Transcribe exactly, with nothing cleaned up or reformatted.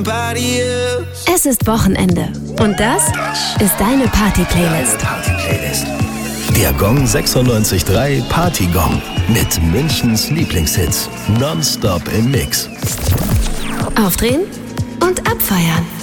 Es ist Wochenende und das ist deine Party-Playlist. Party-Playlist. Der Gong sechsundneunzig Komma drei Party-Gong mit Münchens Lieblingshits. Nonstop im Mix. Aufdrehen und abfeiern.